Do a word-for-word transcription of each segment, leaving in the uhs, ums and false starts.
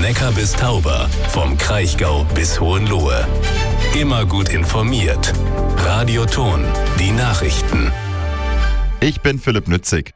Neckar bis Tauber, vom Kraichgau bis Hohenlohe. Immer gut informiert. Radio Thon, die Nachrichten. Ich bin Philipp Nützig.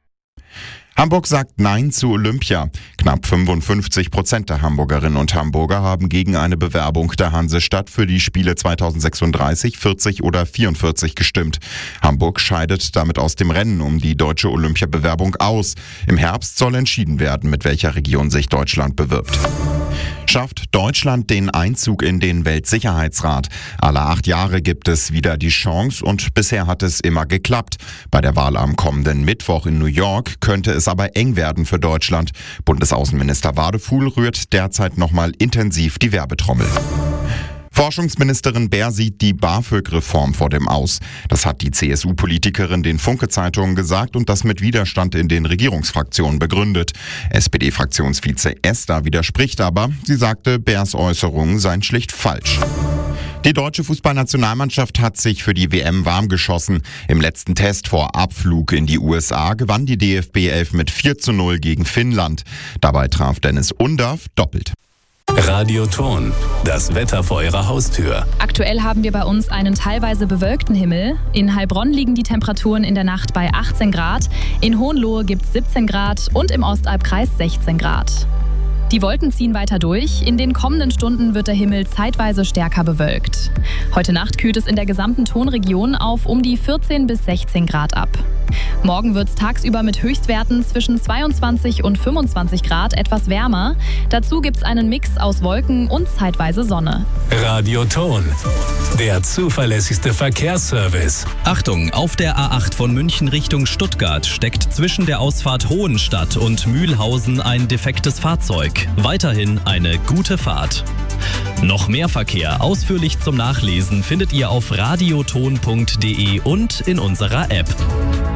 Hamburg sagt Nein zu Olympia. Knapp fünfundfünfzig Prozent der Hamburgerinnen und Hamburger haben gegen eine Bewerbung der Hansestadt für die Spiele zweitausendsechsunddreißig, vierzig oder vierundvierzig gestimmt. Hamburg scheidet damit aus dem Rennen um die deutsche Olympiabewerbung aus. Im Herbst soll entschieden werden, mit welcher Region sich Deutschland bewirbt. Schafft Deutschland den Einzug in den Weltsicherheitsrat? Alle acht Jahre gibt es wieder die Chance und bisher hat es immer geklappt. Bei der Wahl am kommenden Mittwoch in New York könnte es aber eng werden für Deutschland. Bundesaußenminister Wadefuhl rührt derzeit nochmal intensiv die Werbetrommel. Forschungsministerin Baer sieht die BAföG-Reform vor dem Aus. Das hat die C S U-Politikerin den Funke-Zeitungen gesagt und das mit Widerstand in den Regierungsfraktionen begründet. S P D-Fraktionsvize Esther widerspricht aber. Sie sagte, Baers Äußerungen seien schlicht falsch. Die deutsche Fußballnationalmannschaft hat sich für die W M warm geschossen. Im letzten Test vor Abflug in die U S A gewann die D F B elf mit vier zu null gegen Finnland. Dabei traf Dennis Undaff doppelt. Radio Thon, das Wetter vor Ihrer Haustür. Aktuell haben wir bei uns einen teilweise bewölkten Himmel. In Heilbronn liegen die Temperaturen in der Nacht bei achtzehn Grad. In Hohenlohe gibt es siebzehn Grad und im Ostalbkreis sechzehn Grad. Die Wolken ziehen weiter durch. In den kommenden Stunden wird der Himmel zeitweise stärker bewölkt. Heute Nacht kühlt es in der gesamten Thonregion auf um die vierzehn bis sechzehn Grad ab. Morgen wird es tagsüber mit Höchstwerten zwischen zweiundzwanzig und fünfundzwanzig Grad etwas wärmer. Dazu gibt es einen Mix aus Wolken und zeitweise Sonne. Radio Thon, der zuverlässigste Verkehrsservice. Achtung, auf der A acht von München Richtung Stuttgart steckt zwischen der Ausfahrt Hohenstadt und Mühlhausen ein defektes Fahrzeug. Weiterhin eine gute Fahrt. Noch mehr Verkehr ausführlich zum Nachlesen findet ihr auf radioton punkt de und in unserer App.